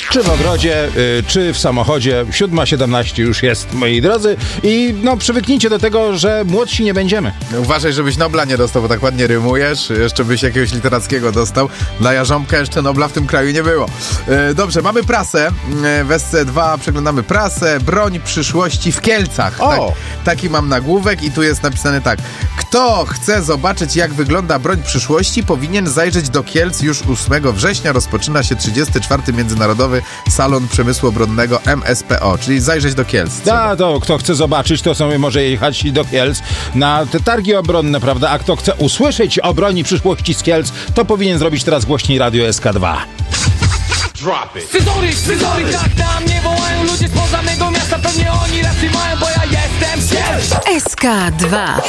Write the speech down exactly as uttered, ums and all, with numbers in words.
czy w ogrodzie, y, czy w samochodzie. siódma siedemnaście już jest, moi drodzy. I no, przywyknijcie do tego, że młodsi nie będziemy. Uważaj, żebyś Nobla nie dostał, bo tak ładnie rymujesz. Jeszcze byś jakiegoś literackiego dostał. Dla Jarząbka jeszcze Nobla w tym kraju nie było. E, dobrze, mamy prasę. E, w S C dwa przeglądamy prasę. Broń przyszłości w Kielcach. O! Tak, taki mam nagłówek i tu jest napisane tak. Kto chce zobaczyć, jak wygląda broń przyszłości, powinien zajrzeć do Kielc. Już ósmego września rozpoczyna się trzydziesty czwarty Międzynarodowy Salon Przemysłu Obronnego M S P O, czyli zajrzeć do Kielc. Da, to kto chce zobaczyć, to sobie może jechać do Kielc na te targi obronne, prawda? A kto chce usłyszeć o broni przyszłości z Kielc, to powinien zrobić teraz głośniej Radio S K dwa. Scyzoryk, scyzoryk, tak na mnie wołają ludzie spoza mego miasta. Pewnie oni rację mają, bo ja jestem Kielc. S K dwa.